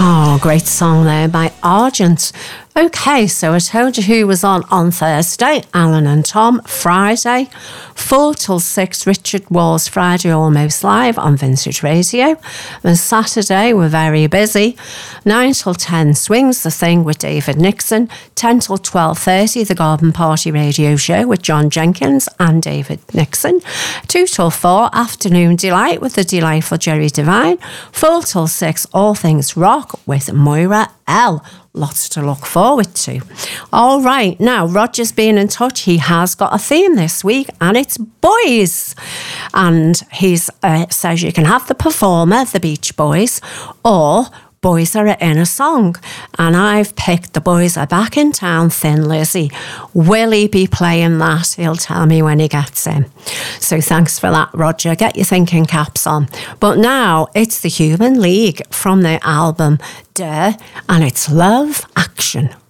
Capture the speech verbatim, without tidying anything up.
Oh, great song there by Argent. Okay, so I told you who was on on Thursday, Alan and Tom. Friday, four till six, Richard Wall's Friday Almost Live on Vintage Radio. Then Saturday, we're very busy. nine till ten, Swings the Thing with David Nixon. ten till twelve thirty, The Garden Party Radio Show with John Jenkins and David Nixon. two till four, Afternoon Delight with the delightful Jerry Devine. four till six, All Things Rock with Moira L. Lots to look forward to. All right, now Roger's been in touch. He has got a theme this week and it's boys. And he uh, says you can have the performer, the Beach Boys, or Boys Are in a Song. And I've picked The Boys Are Back in Town, Thin Lizzy. Will he be playing that? He'll tell me when he gets in. So thanks for that, Roger. Get your thinking caps on. But now it's the Human League from their album Dare, and it's Love Action.